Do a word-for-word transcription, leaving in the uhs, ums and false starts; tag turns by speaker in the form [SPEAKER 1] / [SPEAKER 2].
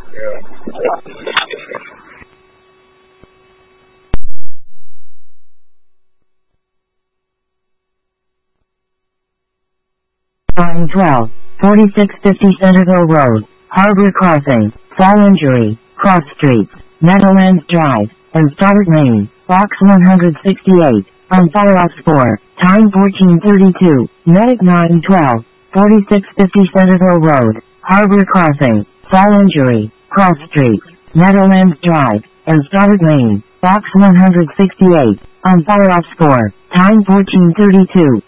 [SPEAKER 1] nine twelve, forty-six fifty Centerville Road, Harbor Crossing, Fall Injury, Cross Streets, Meadowlands Drive, and Stoddard, Maine, box one sixty-eight, on fire ops four, time fourteen thirty-two, medic nine twelve, forty-six fifty Centerville Road, Harbor Crossing, Fall Injury, Cross Streets, Meadowlands Drive, and Stoddard, Maine, box one sixty-eight, on fire ops four, time fourteen thirty-two.